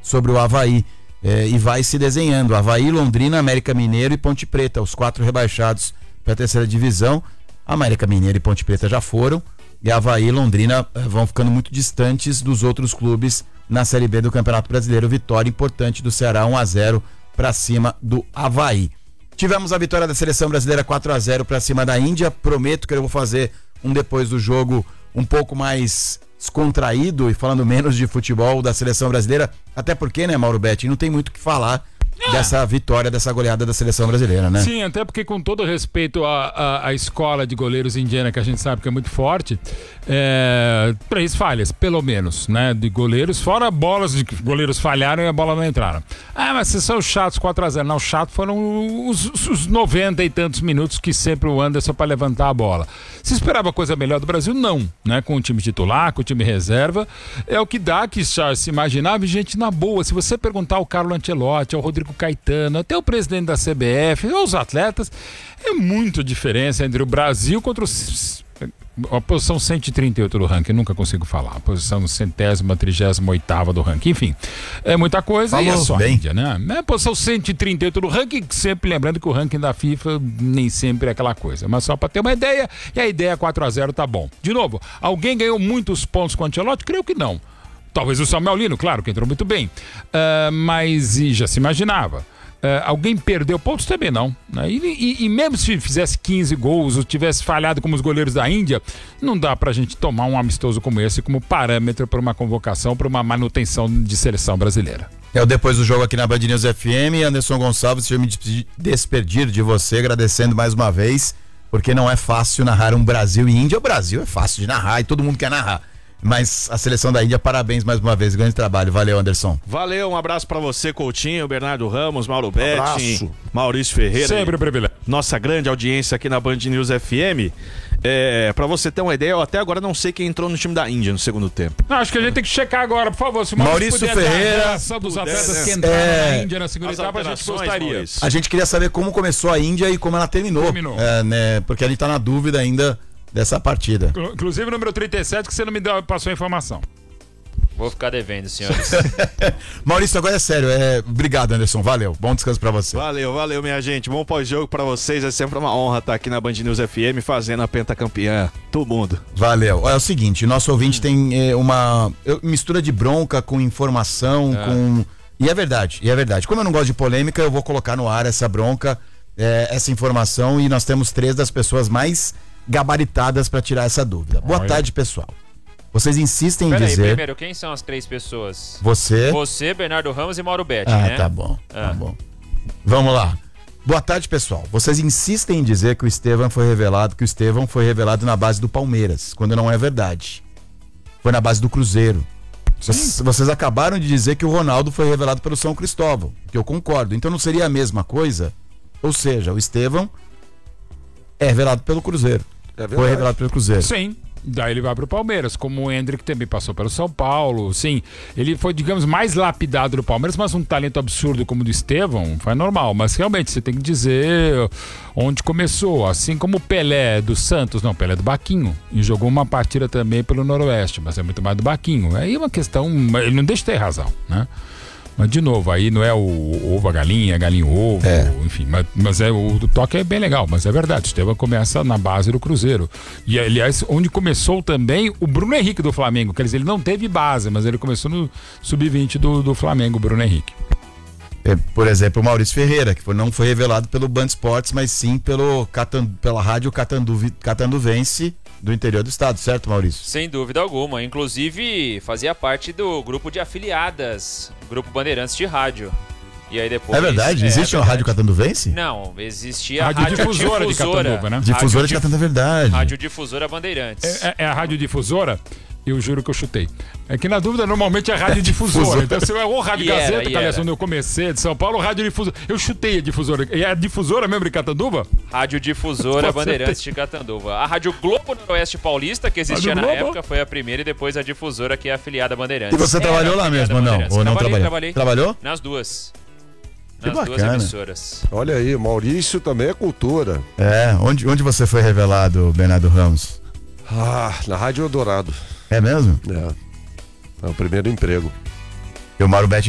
sobre o Avaí. E vai se desenhando. Avaí, Londrina, América Mineiro e Ponte Preta, os 4 rebaixados para a terceira divisão. América Mineiro e Ponte Preta já foram, e Avaí e Londrina vão ficando muito distantes dos outros clubes na Série B do Campeonato Brasileiro. Vitória importante do Ceará, 1-0 para cima do Avaí. Tivemos a vitória da seleção brasileira 4-0 para cima da Índia. Prometo que eu vou fazer um depois do jogo um pouco mais descontraído e falando menos de futebol da seleção brasileira, até porque, né, Mauro Betti, não tem muito o que falar dessa vitória, dessa goleada da seleção brasileira, né? Sim, até porque, com todo respeito à escola de goleiros indiana, que a gente sabe que é muito forte, 3 falhas, pelo menos, né? De goleiros, fora bolas de goleiros falharam e a bola não entraram. Mas vocês são chatos, 4-0. Não, chato foram os 90 e tantos minutos que sempre o Anderson para levantar a bola. Se esperava coisa melhor do Brasil? Não, né? Com o time titular, com o time reserva, é o que dá, que já se imaginava, gente, na boa, se você perguntar ao Carlo Ancelotti, ao Rodrigo Caetano, até o presidente da CBF, os atletas, é muito diferença entre o Brasil contra a posição 138 do ranking, nunca consigo falar, a posição 138ª do ranking, enfim, é muita coisa. Falou, e é só a Índia, né? É a posição 138 do ranking, sempre lembrando que o ranking da FIFA nem sempre é aquela coisa, mas só para ter uma ideia, e a ideia 4-0 tá bom. De novo, alguém ganhou muitos pontos com o Ancelotti? Creio que não. Talvez o Samuel Lino, claro, que entrou muito bem, mas já se imaginava. Alguém perdeu pontos? Também não, né? E mesmo se fizesse 15 gols ou tivesse falhado como os goleiros da Índia, não dá pra gente tomar um amistoso como esse como parâmetro para uma convocação, para uma manutenção de seleção brasileira. Depois do jogo aqui na Band News FM, Anderson Gonçalves, deixa eu me despedir de você, agradecendo mais uma vez, porque não é fácil narrar um Brasil e Índia. O Brasil é fácil de narrar e todo mundo quer narrar. Mas a seleção da Índia, parabéns mais uma vez, grande trabalho, valeu, Anderson. Valeu, um abraço pra você, Coutinho, Bernardo Ramos, Mauro Betti, Maurício Ferreira. Sempre um privilégio. Nossa grande audiência aqui na Band News FM. Pra você ter uma ideia, eu até agora não sei quem entrou no time da Índia no segundo tempo. Não, acho que a gente tem que checar agora, por favor. Se o Maurício Ferreira, dos atletas que entraram na Índia na segunda etapa, a gente gostaria. Maurício. A gente queria saber como começou a Índia e como ela terminou. Né, porque a gente tá na dúvida ainda dessa partida. Inclusive o número 37, que você não me passou a informação. Vou ficar devendo, senhores. Maurício, agora é sério. Obrigado, Anderson. Valeu. Bom descanso pra você. Valeu, minha gente. Bom pós-jogo pra vocês. É sempre uma honra estar aqui na Band News FM fazendo a pentacampeã. Todo mundo. Valeu. É o seguinte, nosso ouvinte tem uma mistura de bronca com informação, com... E é verdade. Como eu não gosto de polêmica, eu vou colocar no ar essa bronca, essa informação, e nós temos 3 das pessoas mais gabaritadas para tirar essa dúvida. Boa tarde, pessoal. Vocês insistem em dizer... primeiro, quem são as 3 pessoas? Você, Bernardo Ramos e Mauro Betti, né? Tá bom. Vamos lá. Boa tarde, pessoal. Vocês insistem em dizer que o Estevão foi revelado na base do Palmeiras, quando não é verdade. Foi na base do Cruzeiro. Vocês acabaram de dizer que o Ronaldo foi revelado pelo São Cristóvão, que eu concordo. Então não seria a mesma coisa? Ou seja, o Estevão é revelado pelo Cruzeiro. Foi revelado pelo Cruzeiro. Sim. Daí ele vai pro Palmeiras, como o Hendrick também passou pelo São Paulo. Sim, ele foi, digamos, mais lapidado no Palmeiras, mas um talento absurdo como o do Estevão foi normal. Mas realmente você tem que dizer onde começou. Assim como o Pelé do Santos, não, Pelé do Baquinho, e jogou uma partida também pelo Noroeste, mas é muito mais do Baquinho. Aí é uma questão, ele não deixa de ter razão, né? Mas, de novo, aí não é o ovo a galinha o ovo, enfim, mas o toque é bem legal, mas é verdade, o Estevão começa na base do Cruzeiro. E, aliás, onde começou também o Bruno Henrique do Flamengo, quer dizer, ele não teve base, mas ele começou no sub-20 do Flamengo, o Bruno Henrique. Por exemplo, o Maurício Ferreira, que não foi revelado pelo Band Esportes, mas sim pela rádio Catanduvense do interior do estado, certo, Maurício? Sem dúvida alguma, inclusive fazia parte do grupo de afiliadas, Grupo Bandeirantes de Rádio. E aí depois... É verdade? Existe uma rádio Catanduvense? Não, existia a Rádio Difusora de Catanduva, né? Difusora de Catanduva, é verdade. Rádio Difusora Bandeirantes. É a Rádio Difusora? Eu juro que eu chutei. É que na dúvida, normalmente é Rádio Difusora. Então, se é ou Rádio Gazeta, que aliás, onde eu comecei, de São Paulo, ou Rádio Difusora. Eu chutei a Difusora. E é a Difusora mesmo de Catanduva? Rádio Difusora Bandeirantes de Catanduva. A Rádio Globo Noroeste Paulista, que existia na época, foi a primeira, e depois a Difusora, que é afiliada a Bandeirantes. E você trabalhou lá mesmo, ou não? Ou não trabalhou? Trabalhei. Trabalhou? Nas duas. Que nas bacana. duas emissoras. Olha aí, Maurício também é cultura. Onde você foi revelado, Bernardo Ramos? Na Rádio Eldorado. É mesmo? É o primeiro emprego. E o Mauro Betti